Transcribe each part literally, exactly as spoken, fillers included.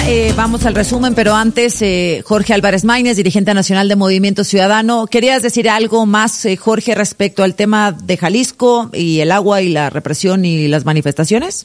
eh, vamos al resumen, pero antes, eh, Jorge Álvarez Maínez, dirigente nacional de Movimiento Ciudadano. ¿Querías decir algo más, eh, Jorge, respecto al tema de Jalisco y el agua y la represión y las manifestaciones?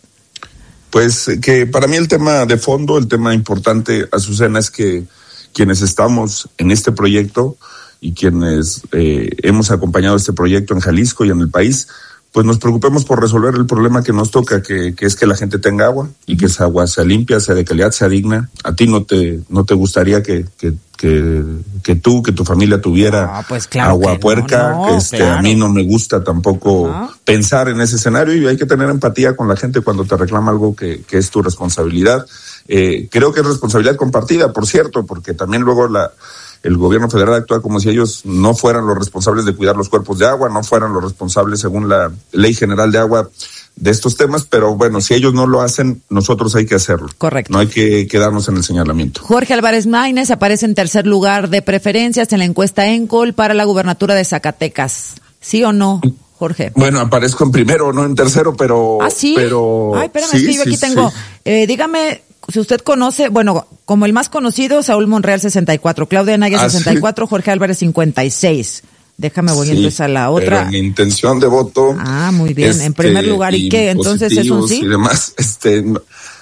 Pues que para mí el tema de fondo, el tema importante, Azucena, es que quienes estamos en este proyecto y quienes eh, hemos acompañado este proyecto en Jalisco y en el país, pues nos preocupemos por resolver el problema que nos toca, que, que es que la gente tenga agua y que esa agua sea limpia, sea de calidad, sea digna. A ti no te no te gustaría que que que, que tú, que tu familia tuviera ah, pues claro agua que puerca. No, no, este, claro. A mí no me gusta tampoco uh-huh. pensar en ese escenario, y hay que tener empatía con la gente cuando te reclama algo que, que es tu responsabilidad. Eh, creo que es responsabilidad compartida, por cierto, porque también luego la el gobierno federal actúa como si ellos no fueran los responsables de cuidar los cuerpos de agua, no fueran los responsables según la Ley General de Agua de estos temas, pero bueno, si ellos no lo hacen, nosotros hay que hacerlo. Correcto. No hay que quedarnos en el señalamiento. Jorge Álvarez Maínez aparece en tercer lugar de preferencias en la encuesta ENCOL para la gubernatura de Zacatecas. ¿Sí o no, Jorge? Bueno, aparezco en primero, no en tercero, pero... ¿Ah, sí? Pero, Ay, espérame, sí, es que yo aquí sí, tengo... Sí. Eh, dígame... Si usted conoce, bueno, como el más conocido, Saúl Monreal sesenta y cuatro, Claudia Naya ah, sesenta y cuatro, ¿sí? Jorge Álvarez cincuenta y seis. Déjame voy sí, entonces a la otra. Pero mi intención de voto. Ah, muy bien. Este, en primer lugar, ¿y, y qué? Entonces es un sí. Y demás, este, no,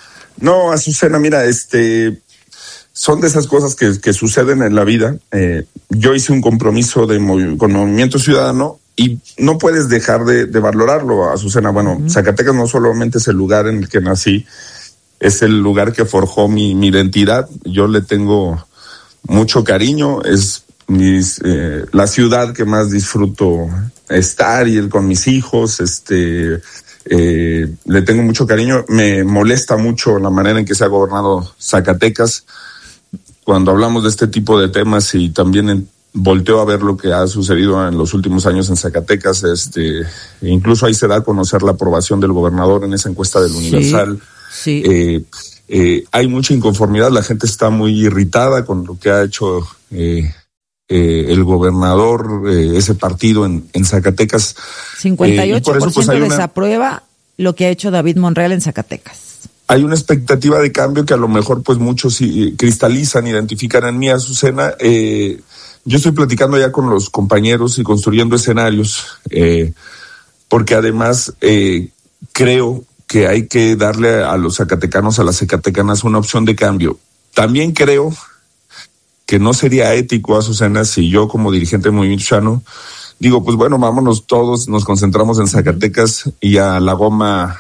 no, Azucena, mira, este, son de esas cosas que, que suceden en la vida. Eh, yo hice un compromiso de movi- con Movimiento Ciudadano y no puedes dejar de, de valorarlo, Azucena. Bueno, uh-huh. Zacatecas no solamente es el lugar en el que nací, es el lugar que forjó mi, mi identidad. Yo le tengo mucho cariño, es mis, eh, la ciudad que más disfruto estar y el con mis hijos, este, eh, le tengo mucho cariño. Me molesta mucho la manera en que se ha gobernado Zacatecas cuando hablamos de este tipo de temas, y también en, volteo a ver lo que ha sucedido en los últimos años en Zacatecas. Este, incluso ahí se da a conocer la aprobación del gobernador en esa encuesta del Universal. Sí. Sí. Eh, eh, hay mucha inconformidad, la gente está muy irritada con lo que ha hecho eh, eh, el gobernador, eh, ese partido en, en Zacatecas. cincuenta y ocho por ciento eh, y por eso, pues, una, desaprueba lo que ha hecho David Monreal en Zacatecas. Hay una expectativa de cambio que a lo mejor pues muchos sí, cristalizan, identifican en mí, Azucena. Eh, yo estoy platicando ya con los compañeros y construyendo escenarios, eh, porque además eh, creo que hay que darle a los zacatecanos, a las zacatecanas, una opción de cambio. También creo que no sería ético, Azucena, si yo como dirigente del Movimiento Ciudadano digo, pues bueno, vámonos todos, nos concentramos en Zacatecas y a la goma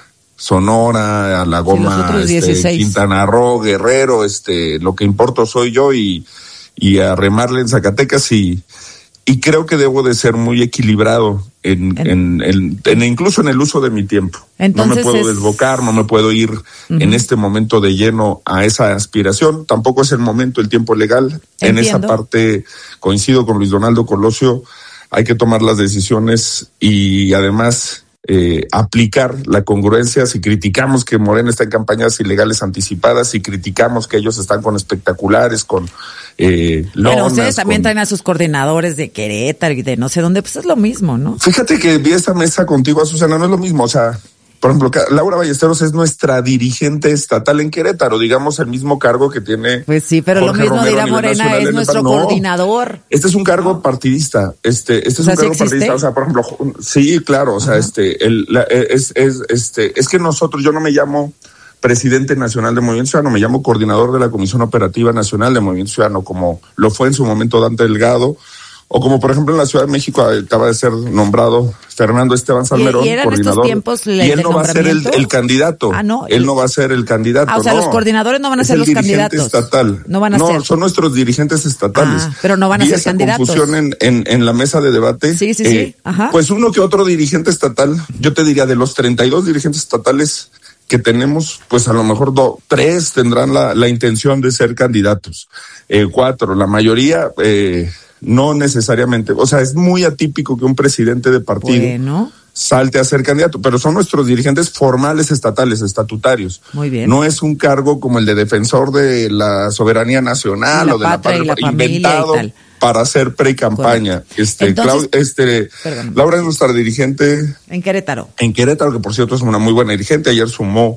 Sonora, a la goma sí, este, Quintana Roo, Guerrero, este, lo que importa soy yo, y, y a remarle en Zacatecas, y Y creo que debo de ser muy equilibrado en, en, en, en incluso en el uso de mi tiempo. Entonces no me puedo es... desbocar, no me puedo ir uh-huh. en este momento de lleno a esa aspiración. Tampoco es el momento, el tiempo legal. Entiendo. En esa parte coincido con Luis Donaldo Colosio. Hay que tomar las decisiones y además eh, aplicar la congruencia. Si criticamos que Morena está en campañas ilegales anticipadas, si criticamos que ellos están con espectaculares, con Eh, Pero lonas, ustedes también con... traen a sus coordinadores de Querétaro y de no sé dónde, pues es lo mismo, ¿no? Fíjate que vi esta mesa contigo, Azucena, no es lo mismo. O sea, por ejemplo, Laura Ballesteros es nuestra dirigente estatal en Querétaro, digamos el mismo cargo que tiene. Pues sí, pero Jorge lo mismo Romero dirá Morena, es nuestro no, coordinador. Este es un cargo no. partidista. Este, este es o sea, un cargo ¿sí partidista. O sea, por ejemplo, sí, claro. O sea, uh-huh. este, el, la, es, es, este, es que nosotros, yo no me llamo presidente nacional de Movimiento Ciudadano, me llamo coordinador de la Comisión Operativa Nacional de Movimiento Ciudadano, como lo fue en su momento Dante Delgado, o como por ejemplo en la Ciudad de México acaba de ser nombrado Fernando Esteban Salmerón, ¿Y, y coordinador. Tiempos y él no va a ser el, el candidato. Ah, no. Él no va a ser el candidato. Ah, o sea, no. los coordinadores no van a ser los candidatos. Estatal. No van a no, ser. son nuestros dirigentes estatales. Ah, pero no van a y ser esa candidatos. Confusión en, en, en la mesa de debate. Sí, sí, eh, sí. Ajá. Pues uno que otro dirigente estatal, yo te diría de los treinta y dos dirigentes estatales que tenemos, pues a lo mejor do, tres tendrán la, la intención de ser candidatos, eh, cuatro, la mayoría eh, no necesariamente, o sea, es muy atípico que un presidente de partido bueno. salte a ser candidato, pero son nuestros dirigentes formales estatales, estatutarios. Muy bien. No es un cargo como el de defensor de la soberanía nacional la o de la patria, y la inventado y tal. para hacer pre-campaña. Este, Entonces, Clau, este, Laura es nuestra dirigente en Querétaro. En Querétaro, que por cierto es una muy buena dirigente. Ayer sumó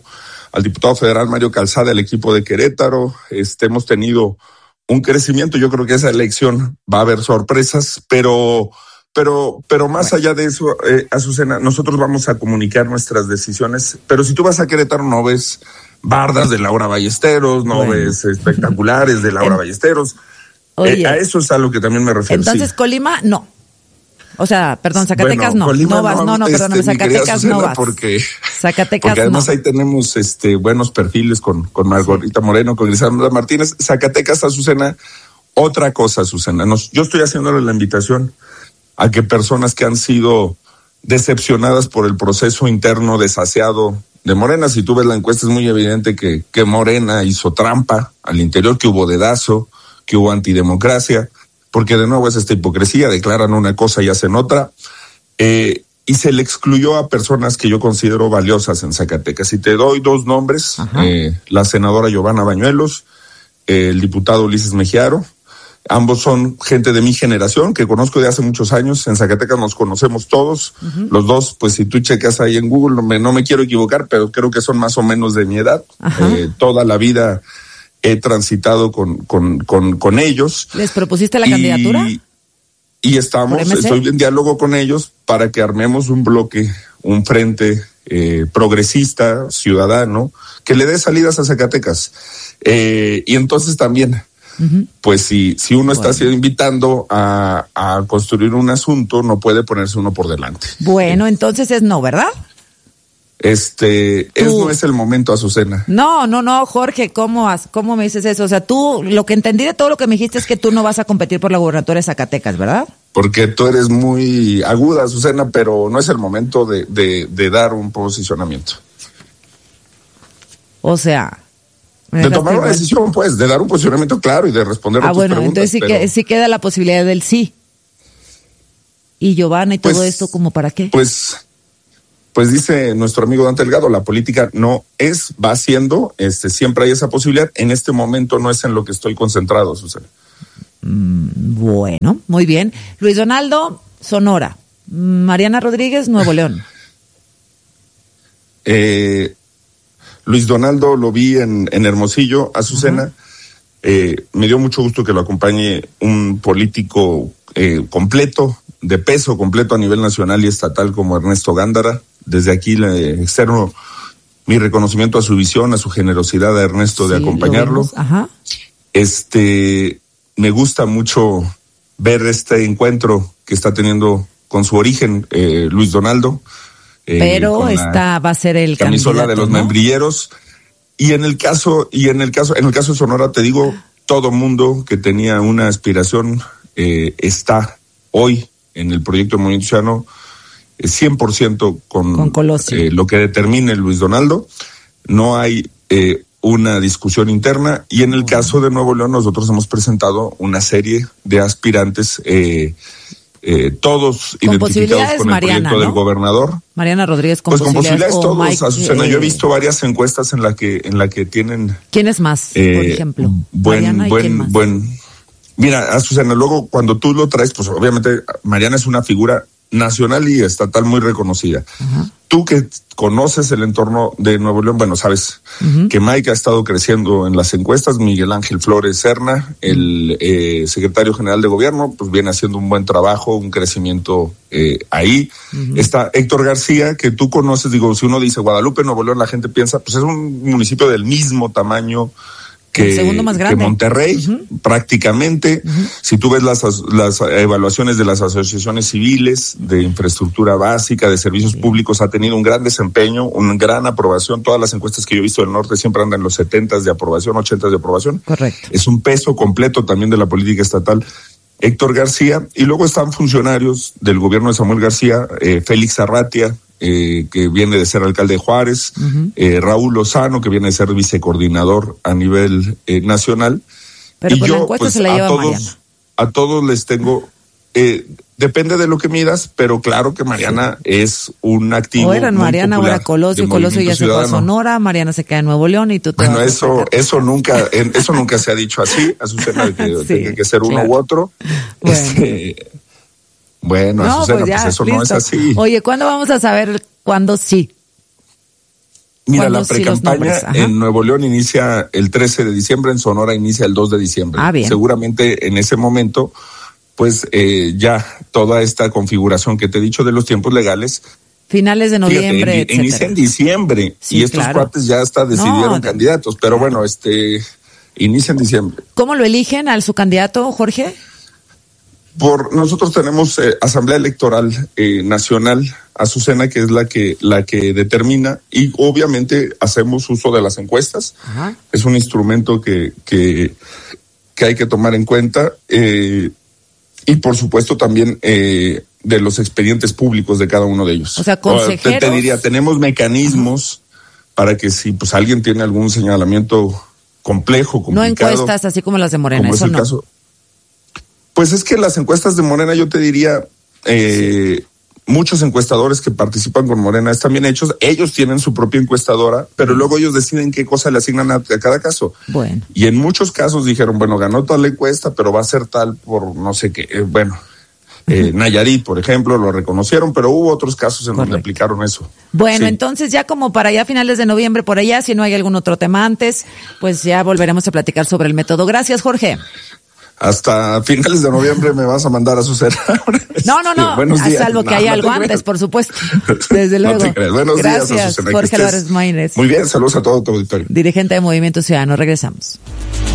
al diputado federal Mario Calzada, el equipo de Querétaro. Este, hemos tenido un crecimiento. Yo creo que esa elección va a haber sorpresas, pero, pero, pero más allá de eso, eh, Azucena, nosotros vamos a comunicar nuestras decisiones. Pero si tú vas a Querétaro, no ves bardas de Laura Ballesteros, no bueno. ves espectaculares de Laura Ballesteros. Eh, a eso es a lo que también me refiero. Entonces, sí. Colima, no. O sea, perdón, Zacatecas bueno, no. Colima no vas, no, no, este, perdóname, Zacatecas no vas. Porque, Zacatecas porque además no. ahí tenemos este buenos perfiles con, con Margarita sí. Moreno, con Griselda Martínez. Zacatecas, Azucena, otra cosa, Azucena. Nos, yo estoy haciéndole la invitación a que personas que han sido decepcionadas por el proceso interno desaseado de Morena, si tú ves la encuesta es muy evidente que, que Morena hizo trampa al interior, que hubo dedazo, que hubo antidemocracia, porque de nuevo es esta hipocresía, declaran una cosa y hacen otra, eh, y se le excluyó a personas que yo considero valiosas en Zacatecas. Y te doy dos nombres, eh, la senadora Giovanna Bañuelos, eh, el diputado Ulises Mejiaro, ambos son gente de mi generación, que conozco de hace muchos años, en Zacatecas nos conocemos todos, uh-huh. los dos, pues si tú checas ahí en Google, no me, no me quiero equivocar, pero creo que son más o menos de mi edad, eh, toda la vida he transitado con, con, con, con ellos. ¿Les propusiste la y, candidatura? Y estamos, estoy en diálogo con ellos para que armemos un bloque, un frente eh, progresista, ciudadano, que le dé salidas a Zacatecas. Eh, y entonces también, uh-huh. pues si, si uno bueno. está invitando a, a construir un asunto, no puede ponerse uno por delante. Bueno, eh. entonces es no, ¿verdad? Este, es, no es el momento, Azucena. No, no, no, Jorge, ¿cómo, ¿cómo me dices eso? O sea, tú, lo que entendí de todo lo que me dijiste es que tú no vas a competir por la gubernatura de Zacatecas, ¿verdad? Porque tú eres muy aguda, Azucena, pero no es el momento de, de, de dar un posicionamiento. O sea... De tomar una decisión, pues, de dar un posicionamiento claro y de responder ah, a tus bueno, preguntas. Entonces sí, pero... que, sí queda la posibilidad del sí. Y Giovanna y todo pues, esto, ¿como para qué? Pues... Pues dice nuestro amigo Dante Delgado, la política no es, va siendo, este, siempre hay esa posibilidad. En este momento no es en lo que estoy concentrado, Susana. Mm, bueno, muy bien. Luis Donaldo, Sonora. Mariana Rodríguez, Nuevo León. Eh, Luis Donaldo lo vi en, en Hermosillo, Azucena. Uh-huh. Eh, me dio mucho gusto que lo acompañe un político eh, completo, de peso completo a nivel nacional y estatal como Ernesto Gándara. Desde aquí le externo mi reconocimiento a su visión, a su generosidad a Ernesto sí, de acompañarlo. Ajá. Este, me gusta mucho ver este encuentro que está teniendo con su origen eh, Luis Donaldo. Eh, Pero esta va a ser el camisola candidato, de los ¿no? membrilleros. Y en el caso, y en el caso, en el caso de Sonora, te digo, todo mundo que tenía una aspiración eh, está hoy en el proyecto de Movimiento Ciudadano cien por ciento con, con eh, lo que determine Luis Donaldo. No hay eh, una discusión interna y en el caso de Nuevo León nosotros hemos presentado una serie de aspirantes, eh, eh, todos con identificados con el Mariana, proyecto ¿no? del gobernador. Mariana Rodríguez con pues posibilidades. Con posibilidades todos, Mike, Azucena. eh, Yo he visto varias encuestas en la que en la que tienen. ¿Quién es más, eh, por ejemplo? Buen, Mariana y buen, quién más. buen. Mira, Azucena, luego cuando tú lo traes, pues obviamente Mariana es una figura nacional y estatal muy reconocida. Uh-huh. Tú que conoces el entorno de Nuevo León, bueno, sabes uh-huh. que Mike ha estado creciendo en las encuestas, Miguel Ángel Flores Serna, el eh, secretario general de gobierno, pues viene haciendo un buen trabajo, un crecimiento eh, ahí. Uh-huh. Está Héctor García, que tú conoces, digo, si uno dice Guadalupe, Nuevo León, la gente piensa, pues es un municipio del mismo tamaño que, el segundo más grande. que Monterrey, uh-huh. prácticamente. Uh-huh. Si tú ves las, las evaluaciones de las asociaciones civiles, de infraestructura básica, de servicios uh-huh. públicos, ha tenido un gran desempeño, una gran aprobación. Todas las encuestas que yo he visto del norte siempre andan en los setentas de aprobación, ochentas de aprobación. Correcto. Es un peso completo también de la política estatal. Héctor García, y luego están funcionarios del gobierno de Samuel García, eh, Félix Arratia, Eh, que viene de ser alcalde de Juárez, uh-huh. eh, Raúl Lozano, que viene de ser vicecoordinador a nivel eh, nacional. Pero y con yo, la encuesta pues, se la a lleva todos, Mariana. a todos les tengo, eh, depende de lo que midas, pero claro que Mariana es un activo. O eran Mariana o era Colosio, Colosio ya se fue a Sonora, Mariana se queda en Nuevo León y tú te Bueno, vas eso, eso nunca, eso nunca se ha dicho así, Azucena, que sí, tiene que ser uno claro. u otro. Bueno. Este, Bueno, no, Azucena, pues, ya, pues eso listo. no es así. Oye, ¿cuándo vamos a saber cuándo sí? Mira, la pre-campaña en Nuevo León inicia el trece de diciembre, en Sonora inicia el dos de diciembre. Ah, bien. Seguramente en ese momento, pues eh, ya toda esta configuración que te he dicho de los tiempos legales. Finales de noviembre, fíjate, etcétera. Inicia en diciembre sí, y estos claro. cuates ya hasta decidieron no, candidatos, pero claro. bueno, este inicia en diciembre. ¿Cómo lo eligen al su candidato, Jorge? Por nosotros tenemos eh, Asamblea Electoral eh, Nacional, Azucena, que es la que la que determina, y obviamente hacemos uso de las encuestas. Ajá. Es un instrumento que que que hay que tomar en cuenta eh, y por supuesto también eh, de los expedientes públicos de cada uno de ellos. O sea, consejeros. Te, te diría, tenemos mecanismos uh-huh. para que si pues alguien tiene algún señalamiento complejo, complicado. No encuestas así como las de Morena, como eso es el no. Caso. Pues es que las encuestas de Morena, yo te diría, eh, sí. muchos encuestadores que participan con Morena están bien hechos. Ellos tienen su propia encuestadora, pero luego ellos deciden qué cosa le asignan a, a cada caso. Bueno. Y en muchos casos dijeron, bueno, ganó tal encuesta, pero va a ser tal por no sé qué. Eh, bueno, eh, Nayarit, por ejemplo, lo reconocieron, pero hubo otros casos en Correcto. donde aplicaron eso. Bueno, sí. entonces ya como para allá finales de noviembre, por allá, si no hay algún otro tema antes, pues ya volveremos a platicar sobre el método. Gracias, Jorge. Hasta finales de noviembre me vas a mandar a Azucena. No, no, no, Buenos días. salvo que no, haya no algo antes, por supuesto. Desde luego. No te creas. Buenos Gracias, días, Azucena, Jorge Álvarez Maínez. Muy bien, saludos a todo tu auditorio. Dirigente de Movimiento Ciudadano, regresamos.